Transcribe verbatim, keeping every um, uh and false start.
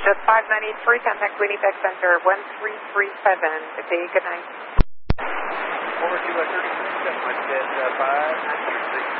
Just five ninety-three, contact Winnipeg Center, one three three seven. Good day, good night. Over to uh, thirty-six, that's my bed, uh, five ninety-three.